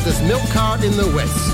fastest milk cart in the West.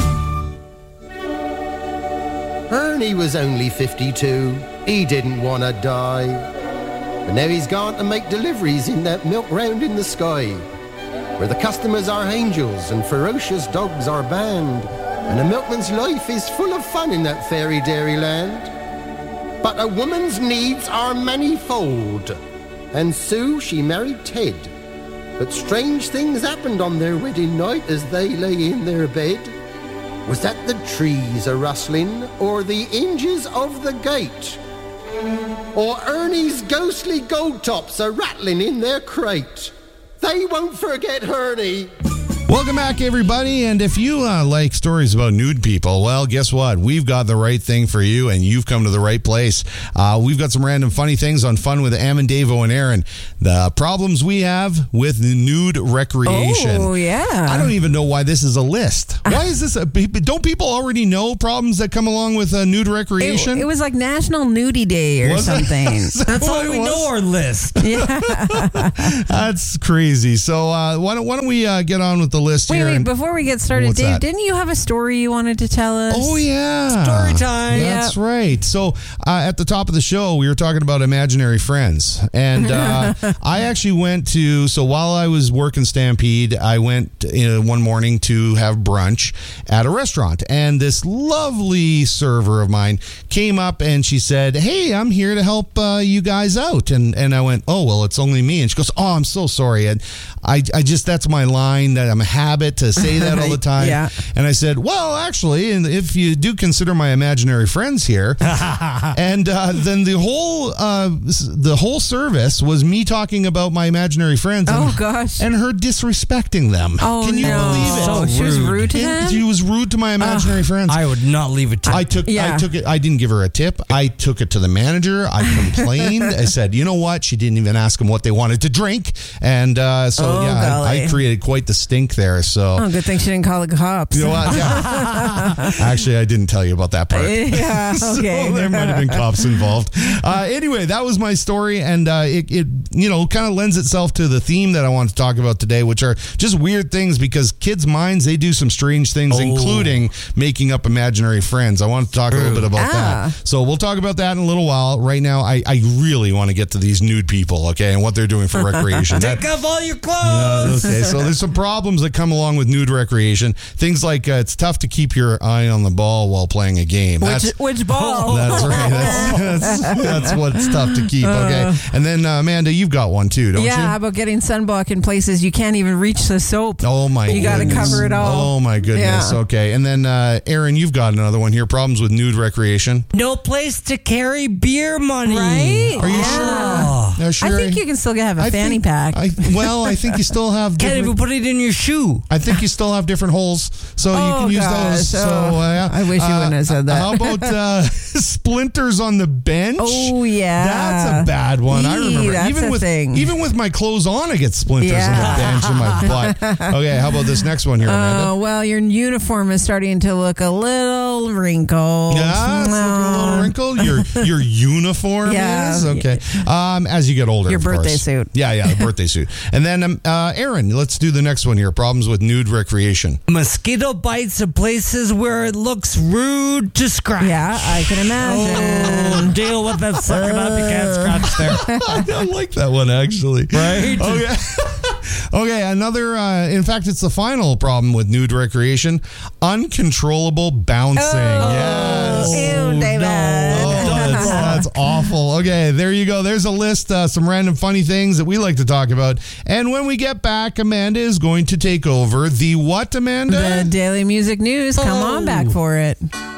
Ernie was only 52. He didn't want to die. But now he's gone to make deliveries in that milk round in the sky, where the customers are angels and ferocious dogs are banned, and a milkman's life is full of fun in that fairy dairy land. But a woman's needs are manifold, and Sue, she married Ted. But strange things happened on their wedding night as they lay in their bed. Was that the trees a-rustling, or the hinges of the gate? Or Ernie's ghostly gold tops a-rattling in their crate? They won't forget Ernie. Welcome back, everybody. And if you like stories about nude people, well, guess what? We've got the right thing for you, and you've come to the right place. We've got some random funny things on Fun with Am and Davo and Aaron. The problems we have with nude recreation. Oh, yeah. I don't even know why this is a list. Why is this? Don't people already know problems that come along with nude recreation? It was like National Nudie Day or something. That's all we know our list. Yeah. That's crazy. So why don't we get on with the list here? Wait, before we get started, What's Dave, that? didn't you have a story you wanted to tell us? Oh, yeah. Story time. That's right. So at the top of the show, we were talking about imaginary friends. And I actually went to, so while I was working Stampede, I went one morning to have brunch at a restaurant. And this lovely server of mine came up and she said, "Hey, I'm here to help you guys out." And I went, "Oh, well, it's only me." And she goes, "Oh, I'm so sorry. And I just, that's my line, that I'm a habit to say that all the time." Yeah. And I said, "Well, actually, and if you do consider my imaginary friends here," and then the whole service was me talking about my imaginary friends. Oh, gosh. And her disrespecting them. Oh, Can you no. believe it? So She was rude. rude to them? She was rude to my imaginary friends. I would not leave a tip. I took it. I didn't give her a tip. I took it to the manager. I complained. I said, "You know what?" She didn't even ask them what they wanted to drink, and golly. I created quite the stink there. So, Oh, good thing she didn't call the cops. you know what? Yeah. Actually, I didn't tell you about that part. Yeah, okay. So there might have been cops involved. Anyway, that was my story, and it kind of lends itself to the theme that I want to talk about today, which are just weird things, because kids' minds, they do some strange things, including making up imaginary friends. I want to talk a little bit about that. So we'll talk about that in a little while. Right now, I really want to get to these nude people, okay, and what they're doing for recreation. Take off all your clothes. Okay, so there's some problems that come along with nude recreation. Things like it's tough to keep your eye on the ball while playing a game. Which ball? That's right. That's what's tough to keep. Okay, and then Amanda, you've got one too, don't you? Yeah, how about getting sunblock in places you can't even reach the soap? Oh my! You got to goodness. cover it all. Oh my goodness. Yeah. Okay, and then Aaron, you've got another one here. Problems with nude recreation. No place to carry beer money. Right? Are you Oh. sure? I think you can still have a fanny pack. I think you still have. Can't even put it in your shoe. I think you still have different holes, so you can use those. gosh. So I wish you wouldn't have said that. How about splinters on the bench? Oh, yeah. That's a bad one. I remember. That's even a with thing. even with my clothes on, I get splinters on the bench in my butt. Okay, how about this next one here, Amanda? Well, your uniform is starting to look a little wrinkled. Yeah, it's looking a little wrinkled. Your uniform Yeah. is okay. As you get older, Your of birthday course. suit. Yeah, the birthday suit. And then Aaron, let's do the next one here. Problems with nude recreation. Mosquito bites in places where it looks rude to scratch. Yeah, I can imagine. Deal with that sucking up. You can't scratch there. I don't like that one, actually. Right? Okay. Okay, another, in fact, it's the final problem with nude recreation: uncontrollable bouncing. Yes. Ew, David. That's awful. Okay, there you go. There's a list, some random funny things that we like to talk about. And when we get back, Amanda is going to take over the what, Amanda? The Daily Music News. Come on back for it.